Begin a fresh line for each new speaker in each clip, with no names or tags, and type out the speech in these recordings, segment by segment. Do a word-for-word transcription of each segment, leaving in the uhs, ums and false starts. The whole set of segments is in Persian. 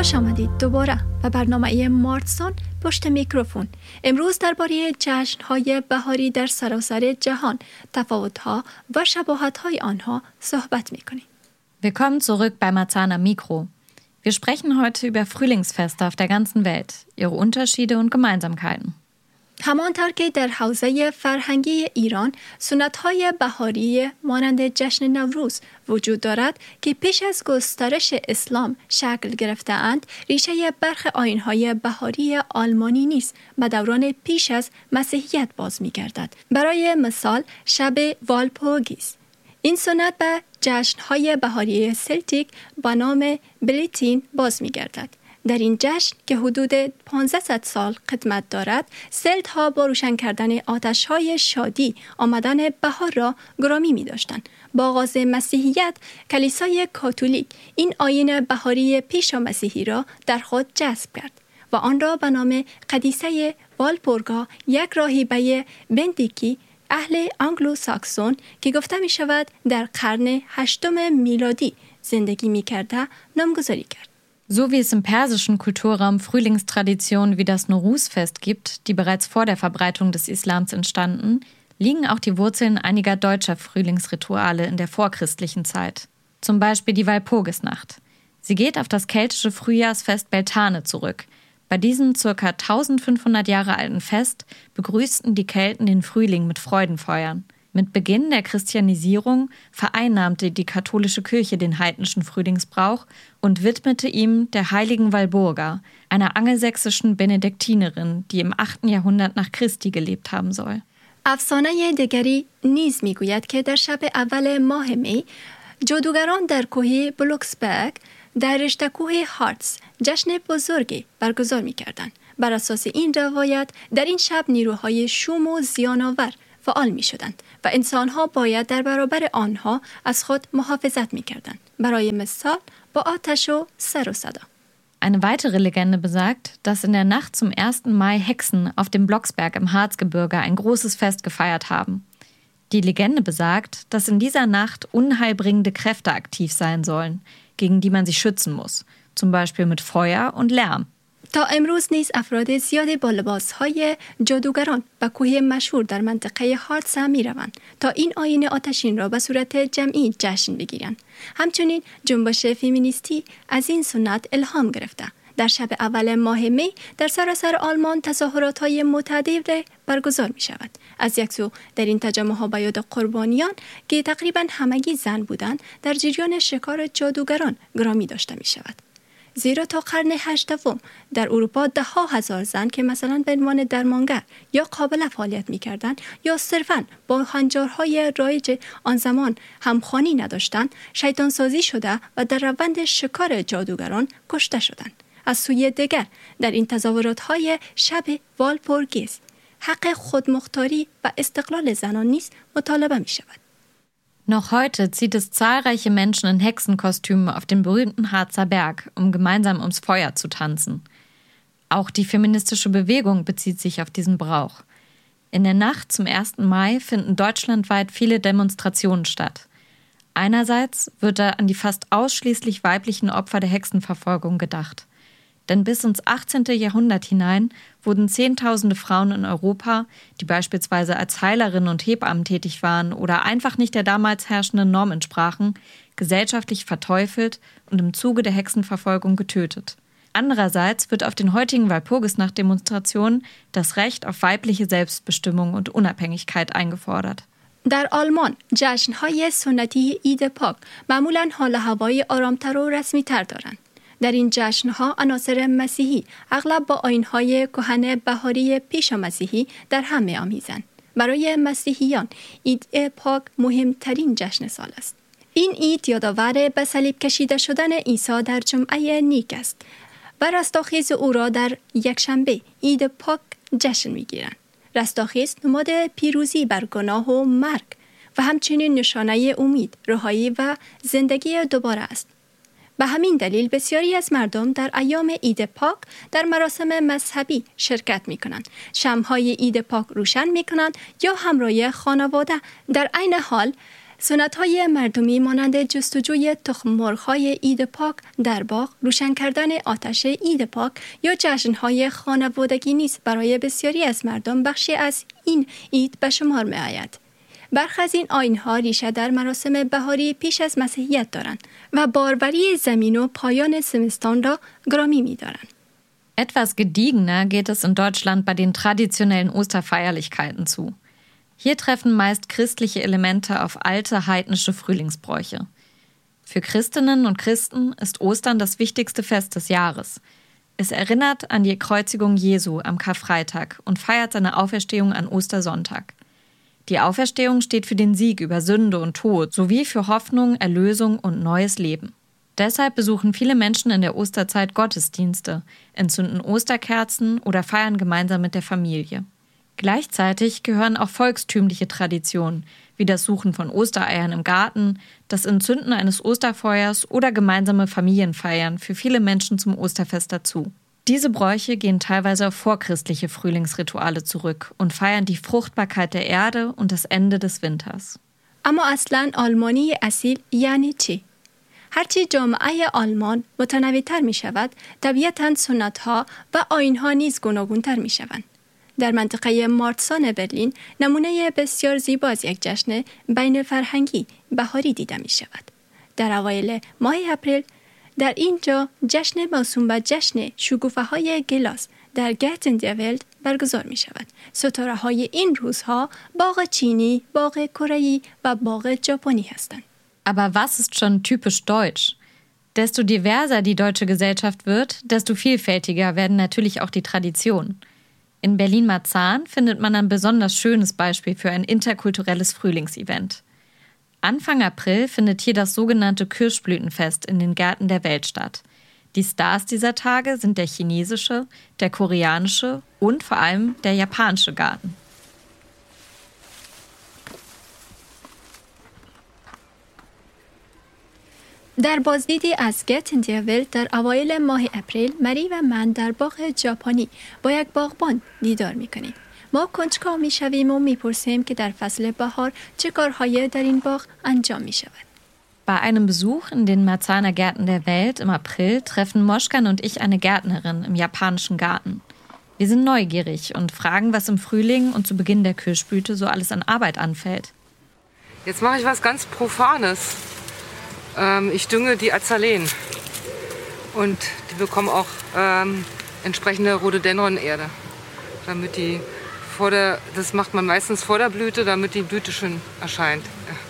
خوش آمدید دوباره به برنامه مارتسون پشت میکروفون. امروز درباره جشن‌های بهاری در سراسر جهان، تفاوت‌ها و شباهت‌های آنها صحبت می‌کنیم.
Willkommen zurück bei Marzahn am Mikro. Wir sprechen heute über Frühlingsfeste auf der ganzen Welt, ihre Unterschiede und Gemeinsamkeiten.
همانطور که در حوزه فرهنگی ایران سنت‌های بهاری مانند جشن نوروز وجود دارد که پیش از گسترش اسلام شکل گرفته‌اند، ریشه برخی آیین‌های بهاری آلمانی نیز به دوران پیش از مسیحیت باز می‌گردد. برای مثال شب والپورگیس. این سنت به جشن‌های بهاری سلتیک با نام بلیتین باز می‌گردد. در این جشن که حدود پانصد سال قدمت دارد، سلت‌ها با روشن کردن آتش‌های شادی آمدن بهار را گرامی می‌داشتند. با آغاز مسیحیت، کلیسای کاتولیک این آیین بهاری پیش از مسیحی را در خود جذب کرد و آن را به نام قدیسه والپورگا، یک راهبه بندیکی اهل آنگلو ساکسون که گفته می شود در قرن هشتم میلادی زندگی می کرده، نامگذاری کرد.
So wie es im persischen Kulturraum Frühlingstraditionen wie das Nowruz-Fest gibt, die bereits vor der Verbreitung des Islams entstanden, liegen auch die Wurzeln einiger deutscher Frühlingsrituale in der vorchristlichen Zeit. Zum Beispiel die Walpurgisnacht. Sie geht auf das keltische Frühjahrsfest Beltane zurück. Bei diesem ca. eintausendfünfhundert Jahre alten Fest begrüßten die Kelten den Frühling mit Freudenfeuern. Mit Beginn der Christianisierung vereinnahmte die katholische Kirche den heidnischen Frühlingsbrauch und widmete ihm der heiligen Walburga, einer angelsächsischen Benediktinerin, die im achten Jahrhundert nach Christi gelebt haben soll.
افسانه دیگری نیز میگوید که در شب اول ماه می جادوگران در کوه بلوکسبرگ در رشته کوه هارتس جشن بزرگی برگزار می‌کردند. بر اساس این روایت در این شب نیروهای شوم و زیان‌آور فعال می شدند و انسان‌ها باید در برابر آنها از خود محافظت می کردند. برای مثال با آتش و سر و صدا.
Eine weitere Legende besagt, dass in der Nacht zum ersten Mai Hexen auf dem Blocksberg im Harzgebirge ein großes Fest gefeiert haben. Die Legende besagt, dass in dieser Nacht unheilbringende Kräfte aktiv sein sollen, gegen die man sich schützen muss, zum Beispiel mit Feuer und Lärm.
تا امروز نیز افراد زیادی با لباس‌های جادوگران به کوه مشهور در منطقه هارتس می روند تا این آیین آتشین را به صورت جمعی جشن بگیرند. همچنین جنبش فمینیستی از این سنت الهام گرفته. در شب اول ماه می در سراسر آلمان تظاهرات‌های متعدد برگزار می شود. از یک سو در این تجمع‌ها به یاد قربانیان که تقریباً همگی زن بودند در جریان شکار جادوگران گرامی داشته می شود. زیرا تا قرن هشتم در اروپا ده ها هزار زن که مثلا به عنوان درمانگر یا قابل فعالیت می‌کردند یا صرفاً با هنجارهای رایج آن زمان همخوانی نداشتند، شیطان سازی شده و در روند شکار جادوگران کشته شدند. از سوی دیگر در این تظاهرات‌های شب والپورگیس حق خودمختاری و استقلال زنان نیز مطالبه می‌شود.
Noch heute zieht es zahlreiche Menschen in Hexenkostümen auf den berühmten Harzer Berg, um gemeinsam ums Feuer zu tanzen. Auch die feministische Bewegung bezieht sich auf diesen Brauch. In der Nacht zum ersten Mai finden deutschlandweit viele Demonstrationen statt. Einerseits wird da an die fast ausschließlich weiblichen Opfer der Hexenverfolgung gedacht. Denn bis ins achtzehnten Jahrhundert hinein wurden Zehntausende Frauen in Europa, die beispielsweise als Heilerinnen und Hebammen tätig waren oder einfach nicht der damals herrschenden Norm entsprachen, gesellschaftlich verteufelt und im Zuge der Hexenverfolgung getötet. Andererseits wird auf den heutigen Walpurgisnacht-Demonstrationen das Recht auf weibliche Selbstbestimmung und Unabhängigkeit eingefordert.
در آلمان جشن‌های سنتی عید پاک معمولاً حال هوای آرامتر و رسمی‌تر دارند. در این جشن‌ها عناصر مسیحی اغلب با آیین‌های کهن بهاری پیش از مسیحی در هم می‌آمیزند. برای مسیحیان عید پاک مهمترین جشن سال است. این عید یادآور به صلیب کشیده شدن عیسی در جمعه نیک است و رستاخیز او را در یکشنبه عید پاک جشن می‌گیرند. رستاخیز نماد پیروزی بر گناه و مرگ و همچنین نشانه امید، رهایی و زندگی دوباره است. به همین دلیل بسیاری از مردم در ایام عید پاک در مراسم مذهبی شرکت می کنند. شمع‌های عید پاک روشن می کنند یا همراه خانواده در عین حال سنت‌های مردمی مانند جستجوی تخم مرغ‌های عید پاک در باغ، روشن کردن آتش عید پاک یا جشن‌های خانوادگی نیز برای بسیاری از مردم بخشی از این عید به شمار می‌آید. برخی از این آیین‌ها ریشه در مراسم بهاری پیش از مسیحیت دارند و باروری زمین و پایان زمستان را گرامی می‌دارند.
Etwas gediegener geht es in Deutschland bei den traditionellen Osterfeierlichkeiten zu. Hier treffen meist christliche Elemente auf alte heidnische Frühlingsbräuche. Für Christinnen und Christen ist Ostern das wichtigste Fest des Jahres. Es erinnert an die Kreuzigung Jesu am Karfreitag und feiert seine Auferstehung an Ostersonntag. Die Auferstehung steht für den Sieg über Sünde und Tod sowie für Hoffnung, Erlösung und neues Leben. Deshalb besuchen viele Menschen in der Osterzeit Gottesdienste, entzünden Osterkerzen oder feiern gemeinsam mit der Familie. Gleichzeitig gehören auch volkstümliche Traditionen, wie das Suchen von Ostereiern im Garten, das Entzünden eines Osterfeuers oder gemeinsame Familienfeiern für viele Menschen zum Osterfest dazu. Diese Bräuche gehen teilweise auf vorchristliche Frühlingsrituale zurück und feiern die Fruchtbarkeit der Erde und das Ende des Winters.
اما اصلاً آلمانی اصیل یعنی چی؟ هرچی جامعه آلمان متنوع‌تر می شود، طبیعتاً سنت‌ها و آیین‌ها نیز گوناگون‌تر می شوند. در منطقه مارتسان برلین نمونه بسیار زیبا از یک جشن بین فرهنگی بهاری دیده می شود. در اوایل ماه اپریل در اینجا جشن موسوم به جشن شکوفه‌های گلاس در گهتندیولد برگزار می شود. ستاره های این روزها باغ چینی، باغ کره‌ای و باغ ژاپنی هستند.
Aber was ist schon typisch deutsch? Desto diverser die deutsche Gesellschaft wird, desto vielfältiger werden natürlich auch die Traditionen. In Berlin-Marzahn findet man ein besonders schönes Beispiel für ein interkulturelles Frühlingsevent. Anfang April findet hier das sogenannte Kirschblütenfest in den Gärten der Welt statt. Die Stars dieser Tage sind der chinesische, der koreanische und vor allem der japanische Garten.
در بازدیدی از گهتندیولد در اوایل ماه اپریل، مری و من در باغ ژاپنی با یک باغبان دیدار می‌کنیم. ما کنجکاو می‌شویم و می‌پرسیم که در فصل بهار چه کارهایی در این باغ انجام می‌شود.
Bei einem Besuch in den Marzahner Gärten der Welt im April treffen Moschkan und ich eine Gärtnerin im japanischen Garten. Wir sind neugierig und fragen, was im Frühling und zu Beginn der Kirschblüte so alles an Arbeit anfällt.
Jetzt mache ich was ganz Profanes. Ich dünge die Azaleen und die bekommen auch ähm, entsprechende Rhododendron-Erde, damit die vor der, das macht man meistens vor der Blüte, damit die Blüte schön erscheint.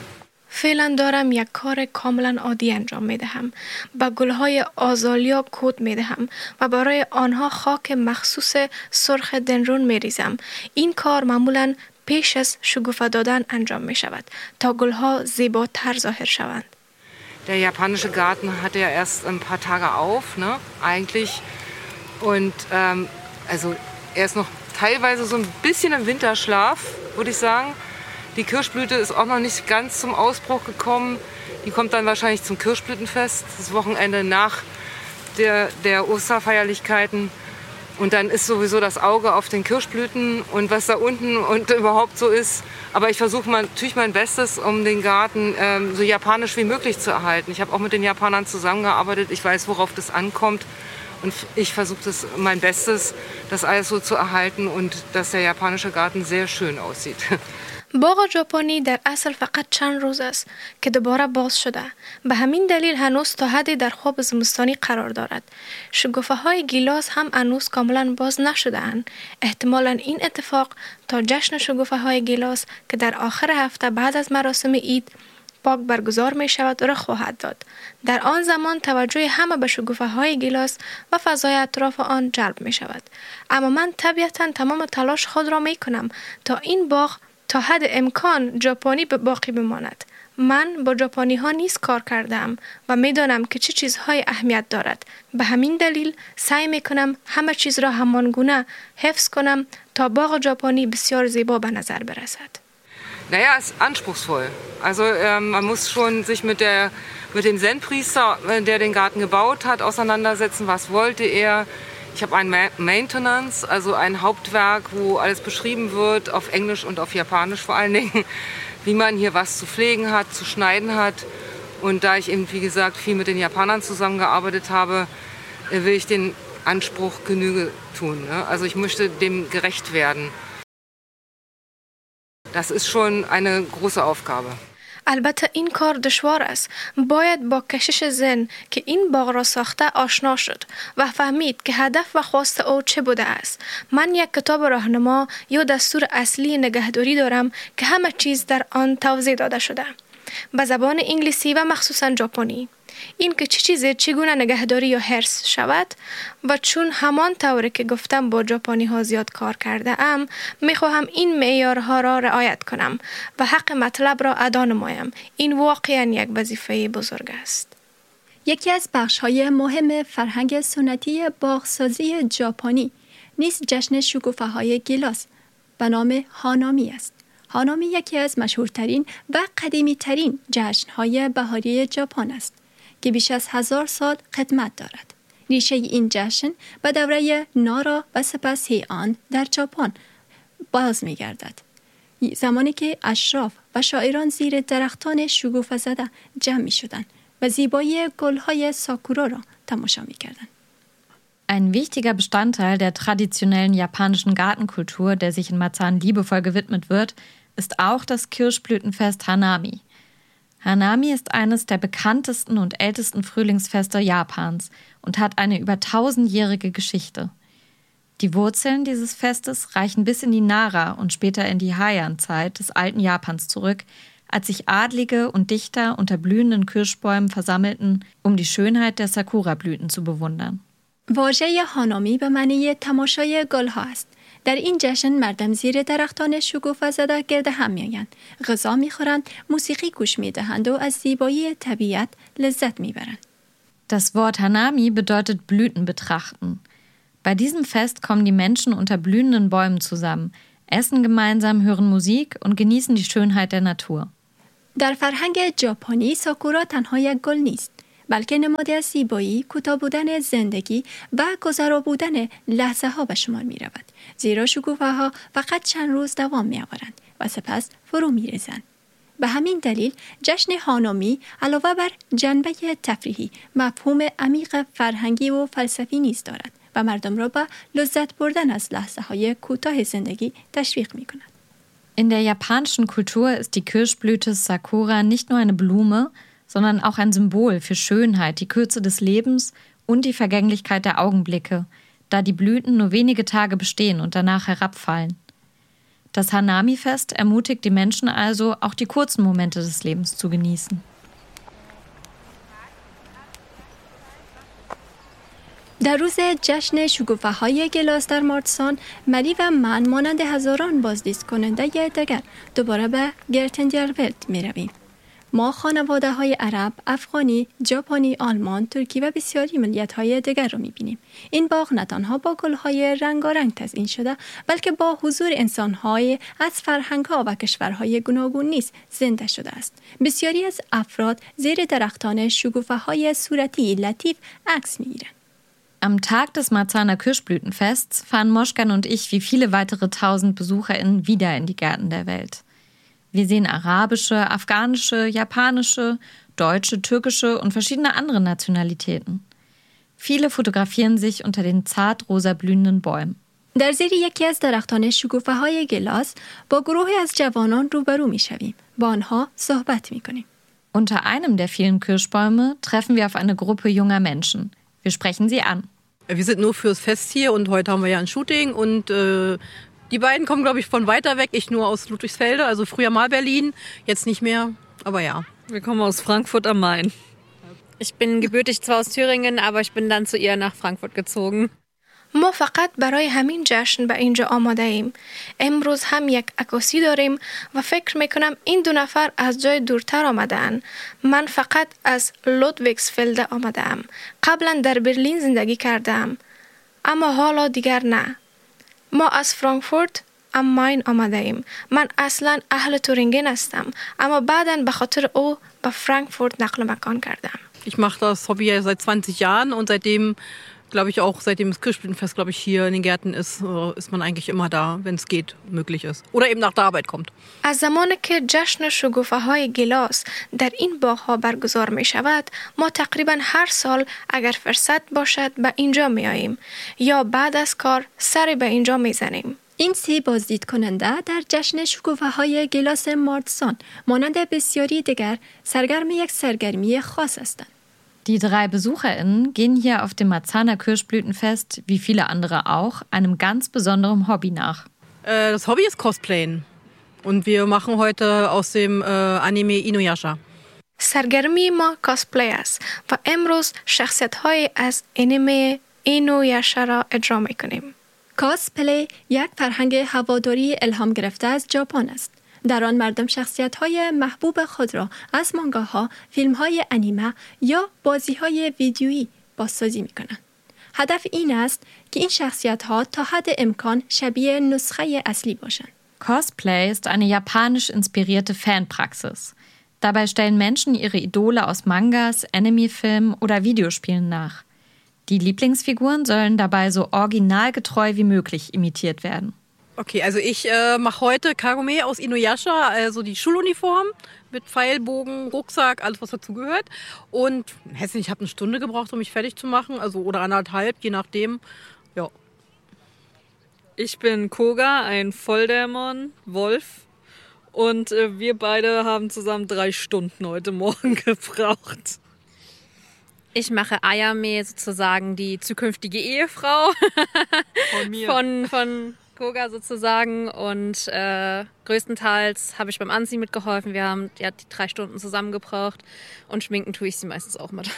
فعلا دارم یک کار کاملا عادی انجام می دهم. با گلهای آزالیا کود می دهم و برای آنها خاک مخصوص سرخ دندرون می ریزم. این کار معمولا پیش از شکوفه دادن انجام می شود تا گلها زیباتر ظاهر شوند.
Der japanische Garten hatte ja erst ein paar Tage auf, ne, eigentlich. Und ähm, also er ist noch teilweise so ein bisschen im Winterschlaf, würde ich sagen. Die Kirschblüte ist auch noch nicht ganz zum Ausbruch gekommen. Die kommt dann wahrscheinlich zum Kirschblütenfest, das Wochenende nach der, der Osterfeierlichkeiten. Und dann ist sowieso das Auge auf den Kirschblüten und was da unten und überhaupt so ist. Aber ich versuche natürlich mein Bestes, um den Garten ähm, so japanisch wie möglich zu erhalten. Ich habe auch mit den Japanern zusammengearbeitet. Ich weiß, worauf das ankommt. Und ich versuche das mein Bestes, das alles so zu erhalten und dass der japanische Garten sehr schön aussieht.
باغ ژاپنی در اصل فقط چند روز است که دوباره باز شده. به همین دلیل هنوز تا حدی در خواب زمستانی قرار دارد. شکوفه های گیلاس هم هنوز کاملا باز نشده اند. احتمالاً این اتفاق تا جشن شکوفه های گیلاس که در آخر هفته بعد از مراسم عید پاک برگزار می شود را خواهد داد. در آن زمان توجه همه به شکوفه های گیلاس و فضای اطراف آن جلب می شود. اما من طبیعتاً تمام تلاش خود را می کنم تا این باغ تا حد امکان ژاپنی به باقی بماند. من با ژاپنی ها نیز کار کردم و می دانم که چه چیزهای اهمیت دارد. به همین daliل سعی می کنم همه چیز را همان گونه حفظ کنم تا باغ ژاپنی بسیار زیبا به نظر برسد.
Naja, es ist anspruchsvoll. Also ähm, man muss schon sich mit, der, mit dem Zen-Priester, der den Garten gebaut hat, auseinandersetzen. Was wollte er? Ich habe ein Maintenance, also ein Hauptwerk, wo alles beschrieben wird, auf Englisch und auf Japanisch vor allen Dingen. wie man hier was zu pflegen hat, zu schneiden hat. Und da ich eben, wie gesagt, viel mit den Japanern zusammengearbeitet habe, will ich den Anspruch Genüge tun. Ne? Also ich möchte dem gerecht werden. Das ist schon eine große Aufgabe.
البته این کار دشوار است. باید با کشش ذهن که این باغ را ساخته آشنا شد و فهمید که هدف و خواست او چه بوده است. من یک کتاب راهنما یا دستور اصلی نگهداری دارم که همه چیز در آن توضیح داده شده. به زبان انگلیسی و مخصوصاً ژاپنی. این که چه چیزی چگونه نگهداری یا حفظ شود و چون همان طوری که گفتم با ژاپنی ها زیاد کار کرده ام میخواهم این معیارها را رعایت کنم و حق مطلب را ادا نمایم. این واقعا یک وظیفه بزرگ است.
یکی از بخش‌های مهم فرهنگ سنتی باغسازی ژاپنی نیز جشن شکوفه‌های گیلاس به نام هانامی است. هانامی یکی از مشهورترین و قدیمی‌ترین جشن‌های بهاری ژاپن است که بیش از هزار سال خدمت دارد. ریشه این جشن به دوره نارا و سپس هیئان در ژاپن باز می‌گردد. زمانی که اشراف و شاعران زیر درختان شکوفه زده جمع می‌شدند و زیبایی گل‌های ساکورا را تماشا می‌کردند.
Ein wichtiger Bestandteil der traditionellen japanischen Gartenkultur, der sich in Marzahn liebevoll gewidmet wird, ist auch das Kirschblütenfest Hanami. Hanami ist eines der bekanntesten und ältesten Frühlingsfeste Japans und hat eine über tausendjährige Geschichte. Die Wurzeln dieses Festes reichen bis in die Nara und später in die Heian-Zeit des alten Japans zurück, als sich Adlige und Dichter unter blühenden Kirschbäumen versammelten, um die Schönheit der Sakura-Blüten zu bewundern.
واژه هانامی به معنی تماشای گل‌ها است. در این جشن مردم زیر درختان شکوفه زده گرد هم می‌آیند، غذا می‌خورند، موسیقی گوش می‌دهند و از زیبایی طبیعت لذت می‌برند.
Das Wort Hanami bedeutet Blüten betrachten. Bei diesem Fest kommen die Menschen unter blühenden Bäumen zusammen, essen gemeinsam, hören Musik und genießen die Schönheit der Natur.
در فرهنگ ژاپنی ساکورا تنها یک گل نیست، بلکه نماد از زیبایی، کوتاه بودن زندگی و گذرا بودن لحظه ها به شمار می رود. زیرا شکوفه ها فقط چند روز دوام می آورند و سپس فرو می ریزند. به همین دلیل جشن هانامی علاوه بر جنبه تفریحی مفهوم عمیق فرهنگی و فلسفی نیز دارد و مردم را به لذت بردن از لحظه های کوتاه زندگی تشویق می کند.
In der japanischen Kultur ist die Kirschblüte Sakura nicht nur eine Blume, sondern auch ein Symbol für Schönheit, die Kürze des Lebens und die Vergänglichkeit der Augenblicke, da die Blüten nur wenige Tage bestehen und danach herabfallen. Das Hanami-Fest ermutigt die Menschen also, auch die kurzen Momente des Lebens zu genießen.
در روز جشن شکوفه‌های گیلاس در مارسان، مری و من مانند هزاران بازدید کننده دیگر دوباره به گرتندیارولد می رویم. ما خانواده های عرب، افغانی، ژاپنی، آلمان، ترکی و بسیاری ملیت های دیگر را می بینیم. این باغ نه تنها با گل های رنگارنگ تزیین شده، بلکه با حضور انسان های از فرهنگ ها و کشورهای گوناگون نیز زنده شده است. بسیاری از افراد زیر درختان شکوفه های صورتی لطیف عکس می گیرند.
Am Tag des Marzahner Kirschblütenfests fahren Moschkan und ich wie viele weitere tausend BesucherInnen wieder in die Gärten der Welt. Wir sehen arabische, afghanische, japanische, deutsche, türkische und verschiedene andere Nationalitäten. Viele fotografieren sich unter den zart rosa blühenden Bäumen.
در زیر یکی از درختان شکوفه های گیلاس با گروهی از جوانان روبرو می شویم. با آنها صحبت می کنیم.
Unter einem der vielen Kirschbäume treffen wir auf eine Gruppe junger Menschen. Wir sprechen sie an.
Wir sind nur fürs Fest hier und heute haben wir ja ein Shooting und äh, die beiden kommen, glaube ich, von weiter weg. Ich nur aus Ludwigsfelde, also früher mal Berlin, jetzt nicht mehr, aber ja.
Wir kommen aus Frankfurt am Main. Ich bin gebürtig zwar aus Thüringen, aber ich bin dann zu ihr nach Frankfurt gezogen.
ما فقط برای همین جشن به اینجا آماده ایم. امروز هم یک عکاسی داریم و فکر میکنم این دو نفر از جای دورتر آمده اند. من فقط از لودویگسفلد آمده ام. قبلا در برلین زندگی کردم. اما حالا دیگر نه. ما از فرانکفورت ام ماین آمده ایم. من اصلا اهل تورینگن هستم. اما بعداً به خاطر او به فرانکفورت نقل مکان کردم.
Ich mache das Hobby ja seit zwanzig Jahren und seitdem glaube ich, auch seitdem das Kirschblütenfest, glaube ich, hier in den Gärten ist, ist man eigentlich immer da, wenn es geht, möglich ist. Oder eben nach der Arbeit kommt.
از زمانی که جشن شکوفه های گیلاس در این باغ‌ها برگزار می شود، ما تقریبا هر سال اگر فرصت باشد به اینجا می آییم یا بعد از کار سری به اینجا می زنیم.
این سه بازدید کننده در جشن شکوفه های گیلاس مارتسان مانند بسیاری دیگر سرگرم یک سرگرمی خاص هستند.
Die drei BesucherInnen gehen hier auf dem Marzahner Kirschblütenfest, wie viele andere auch, einem ganz besonderen Hobby nach.
Äh, das Hobby ist Cosplayen. Und wir machen heute aus dem äh, Anime Inuyasha.
سرگرمی ما کاسپلی است و امروز شخصیت‌های از انیمه اینویاشا را اجرا می‌کنیم.
کاسپلی یک فرهنگ هواداری الهام گرفته از ژاپن است. در آن مردم شخصیت‌های محبوب خود را از مانگاها، فیلم‌های انیمه یا بازی‌های ویدیویی بازسازی می‌کنند. هدف این است که این شخصیت‌ها تا حد امکان شبیه نسخه اصلی باشند.
Cosplay ist eine japanisch inspirierte Fanpraxis. Dabei stellen Menschen ihre Idole aus Mangas, Anime-Filmen oder Videospielen nach. Die Lieblingsfiguren sollen dabei so originalgetreu wie möglich imitiert werden.
Okay, also ich äh, mache heute Kagome aus Inuyasha, also die Schuluniform mit Pfeilbogen, Rucksack, alles was dazugehört. Und weiß nicht, ich habe eine Stunde gebraucht, um mich fertig zu machen, also oder anderthalb, je nachdem. Ja.
Ich bin Koga, ein Volldämon, Wolf. Und äh, wir beide haben zusammen drei Stunden heute Morgen gebraucht. Ich mache Ayame, sozusagen die zukünftige Ehefrau von mir. Von, von Koga sozusagen. Und äh, größtenteils habe ich beim Anziehen mitgeholfen. Wir haben ja, die drei Stunden zusammen gebraucht. Und schminken tue ich sie meistens auch mit.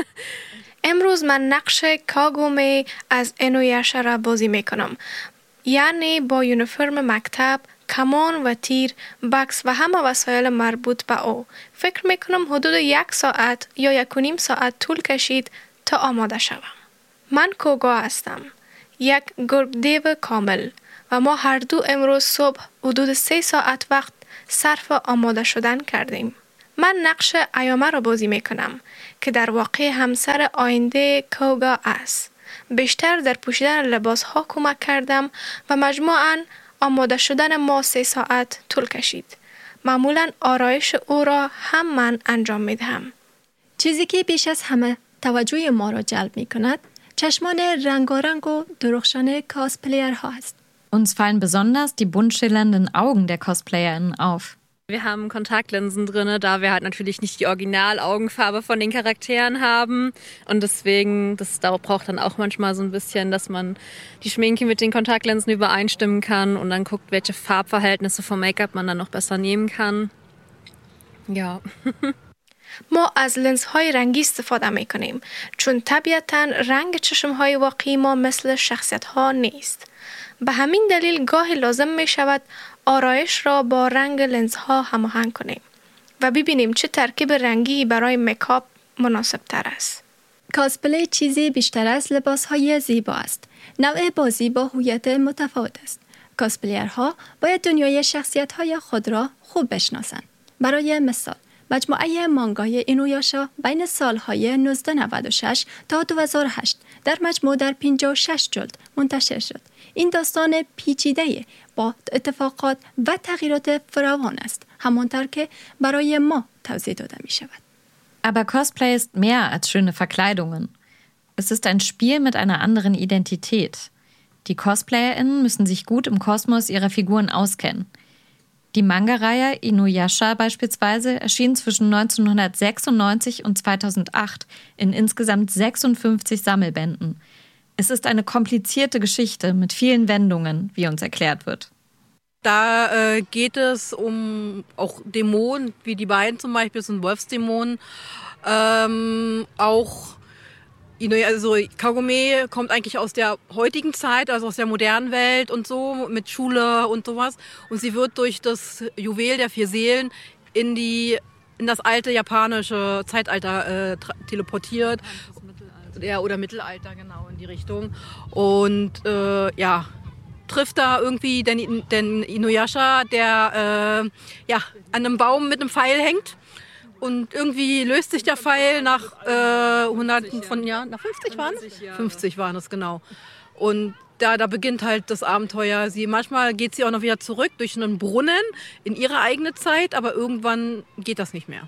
امروز من نقش کاگومه از اینویاشا را بازی میکنم. یعنی با یونیفرم مکتب، کمان و تیر، بکس و همه وسایل مربوط به او. فکر میکنم حدود یک ساعت یا یک و نیم ساعت طول کشید تا آماده شوم. من کوگا هستم. یک گرگ دیو کامل و ما هر دو امروز صبح حدود سه ساعت وقت صرف آماده شدن کردیم. من نقش ایامه را بازی میکنم که در واقع همسر آینده کوگا است. بیشتر در پوشیدن لباس ها کمک کردم و مجموعاً آماده شدن ما سه ساعت طول کشید. معمولاً آرایش او را هم من انجام می دهم.
چیزی که بیش از همه توجه ما را جلب می کند، چشمان رنگارنگ و درخشان کاسپلیرها است.
Uns fallen besonders die bunt schillernden Augen der CosplayerInnen auf.
Wir haben Kontaktlinsen drin, da wir halt natürlich nicht die Original-Augenfarbe von den Charakteren haben. Und deswegen, das braucht dann auch manchmal so ein bisschen, dass man die Schminke mit den Kontaktlinsen übereinstimmen kann und dann guckt, welche Farbverhältnisse vom Make-up man dann noch besser nehmen kann. Ja.
ما از لنزهای رنگی استفاده می کنیم چون طبیعتاً رنگ چشمهای واقعی ما مثل شخصیت ها نیست. به همین دلیل گاهی لازم می شود آرایش را با رنگ لنزها هماهنگ کنیم و ببینیم چه ترکیب رنگی برای میکاپ مناسب تر است.
کاسپلی چیزی بیشتر از لباسهای زیبا است. نوع بازی با هویت متفاوت است. کاسپلیرها باید دنیای شخصیت‌های خود را خوب بشناسند. برای مثال، مجموعه مانگای اینویاشا بین سالهای نوزده نود و شش تا دو هزار و هشت در مجموع در پنجاه و شش جلد منتشر شد. این داستان پیچیده با اتفاقات و تغییرات فراوان است، همانطور که برای ما توضیح داده می شود.
Aber Cosplay ist mehr als schöne Verkleidungen. Es ist ein Spiel mit einer anderen Identität. Die CosplayerInnen müssen sich gut im Kosmos ihrer Figuren auskennen. Die Manga-Reihe Inuyasha beispielsweise erschien zwischen neunzehnhundertsechsundneunzig und zweitausendacht in insgesamt sechsundfünfzig Sammelbänden. Es ist eine komplizierte Geschichte mit vielen Wendungen, wie uns erklärt wird.
Da äh, geht es um auch Dämonen, wie die beiden zum Beispiel, sind Wolfsdämonen. Ähm, auch Also Kagome kommt eigentlich aus der heutigen Zeit, also aus der modernen Welt und so, mit Schule und sowas. Und sie wird durch das Juwel der vier Seelen in die in das alte japanische Zeitalter äh, teleportiert. Ja, oder Mittelalter, genau, in die Richtung. Und äh, ja, trifft da irgendwie den, den Inuyasha, der äh, ja, an einem Baum mit einem Pfeil hängt. Und irgendwie löst sich der Pfeil nach äh, hunderten von Jahren, nach fünfzig waren es? fünfzig waren es, genau. Und da, da beginnt halt das Abenteuer. Sie, manchmal geht sie auch noch wieder zurück durch einen Brunnen in ihre eigene Zeit, aber irgendwann geht das nicht mehr.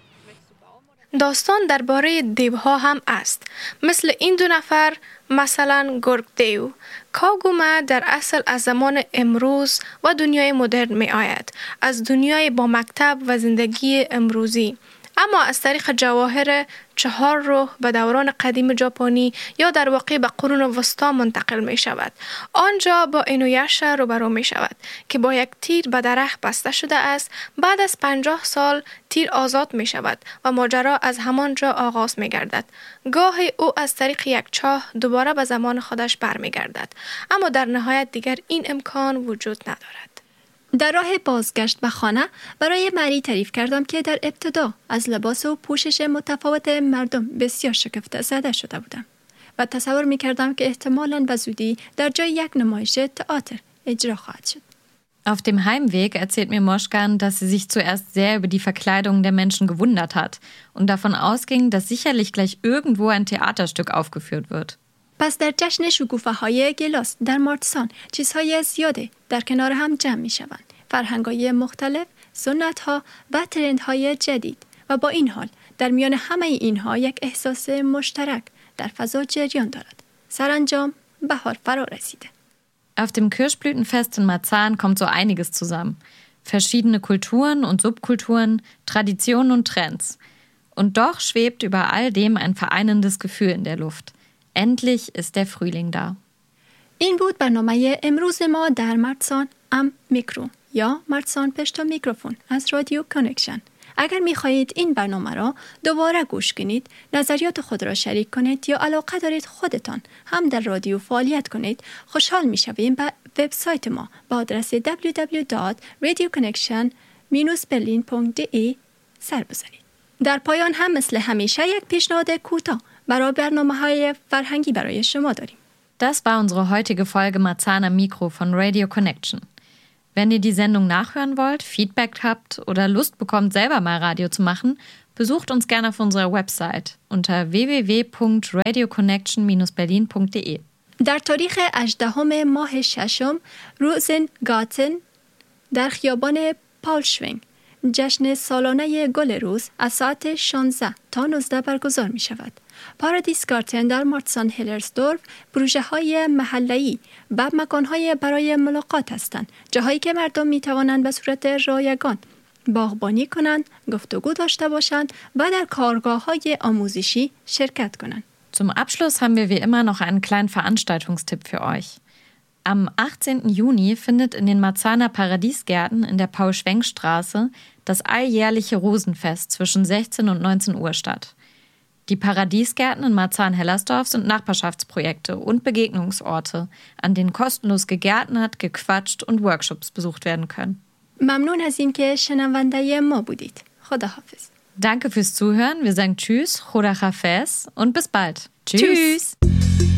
داستان درباره دیوها هم است. مثل این دو نفر، مثلا گرگ دیو. کاگوما در اصل از زمان امروز و دنیای مدرن می آید. از دنیای با مکتب و زندگی امروزی. اما از طریق جواهر چهار روح به دوران قدیم ژاپنی یا در واقع به قرون وسطا منتقل می شود. آنجا با اینویاشا روبرو می شود که با یک تیر به درخت بسته شده است. بعد از پنجاه سال تیر آزاد می شود و ماجرا از همانجا آغاز می گردد. گاهی او از طریق یک چاه دوباره به زمان خودش برمی گردد. اما در نهایت دیگر این امکان وجود ندارد.
در راه بازگشت به خانه برای مری تعریف کردم که در ابتدا از لباس و پوشش متفاوت مردم بسیار شگفت زده شده بودم و تصور می کردم که احتمالاً به زودی در جای یک نمایش تئاتر اجرا خواهد شد.
Auf dem Heimweg erzählt mir Moschgan, dass sie sich zuerst sehr über die Verkleidung der Menschen gewundert hat und davon ausging, dass sicherlich gleich irgendwo ein Theaterstück aufgeführt wird.
پس در جشن شکوفه های گلاس در مارتسان چیزهای زیاده در کنار هم جمع می شوند. فرهنگ‌های مختلف، سنت‌ها و ترندهای جدید و با این حال در میان همه اینها یک احساس مشترک در فضا جریان دارد. سرانجام بهار فرا رسیده.
Auf dem Kirschblütenfest in Marzahn kommt so einiges zusammen. Verschiedene Kulturen und Subkulturen, Traditionen und Trends. Und doch schwebt über all dem ein vereinendes Gefühl in der Luft. Endlich ist der Frühling da.
این بود برنامه امروز ما در مارتسان ام میکرو یا مارتسان پشت میکروفون از رادیو کانکشن. اگر میخواهید این برنامه را دوباره گوش کنید، نظریات خود را شریک کنید یا علاقه دارید خودتان هم در رادیو فعالیت کنید، خوشحال میشویم به وبسایت ما با آدرس دبلیو دبلیو دبلیو دات رادیو کانکشن برلین دات دی ای سر بزنید. در پایان هم مثل همیشه یک پیشنهاد کوتاه برای برنامه‌های فرهنگی برای شما داریم.
Das war unsere heutige Folge Marzahn am Mikro von Radio Connection. Wenn ihr die Sendung nachhören wollt, Feedback habt oder Lust bekommt, selber mal Radio zu machen, besucht uns gerne auf unserer Website unter w w w punkt radio connection dash berlin punkt d e.
در تاریخ هجدهم ماه ششم روزنگاتن در خیابان پاولشوینگ جشن سالانه گل روز از ساعت شانزده تا نوزده برگزار می شود. پارادیس گارتن در مارتسان هیلرسدورف پروژه های محله‌ای و مکان‌های برای ملاقات هستند، جاهایی که مردم می توانند به صورت رایگان باغبانی کنند، گفتگو داشته باشند و در کارگاه‌های آموزشی شرکت کنند.
Zum Abschluss haben wir wie immer noch einen kleinen Veranstaltungstipp für euch. Am achtzehnten Juni findet in den Marzahner Paradiesgärten in der Paul-Schwenk-Straße das alljährliche Rosenfest zwischen sechzehn und neunzehn Uhr statt. Die Paradiesgärten in Marzahn-Hellersdorf sind Nachbarschaftsprojekte und Begegnungsorte, an denen kostenlos gegärtnert, gequatscht und Workshops besucht werden können.
ممنون از اینکه شنونده ما بودید. خداحافظ.
Danke fürs Zuhören. Wir sagen Tschüss, Choda Hafez und bis bald. Tschüss.
Tschüss.